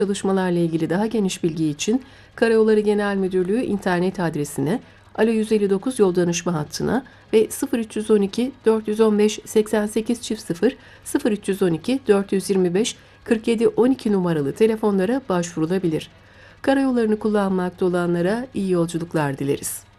Çalışmalarla ilgili daha geniş bilgi için Karayolları Genel Müdürlüğü internet adresine, Alo 159 yol danışma hattına ve 0312 415 8800 0312 425 4712 numaralı telefonlara başvurulabilir. Karayollarını kullanmakta olanlara iyi yolculuklar dileriz.